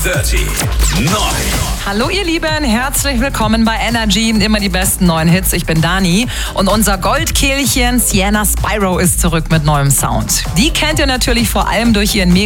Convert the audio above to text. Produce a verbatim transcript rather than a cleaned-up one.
dreißig neun. Hallo ihr Lieben, herzlich willkommen bei Energy. Immer die besten neuen Hits. Ich bin Dani und unser Goldkehlchen Sienna Spyro ist zurück mit neuem Sound. Die kennt ihr natürlich vor allem durch ihren